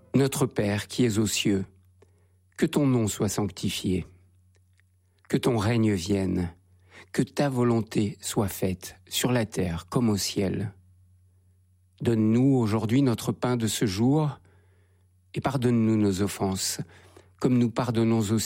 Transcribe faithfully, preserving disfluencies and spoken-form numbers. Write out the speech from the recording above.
Notre Père qui es aux cieux, que ton nom soit sanctifié, que ton règne vienne, que ta volonté soit faite sur la terre comme au ciel. Donne-nous aujourd'hui notre pain de ce jour et pardonne-nous nos offenses, comme nous pardonnons aussi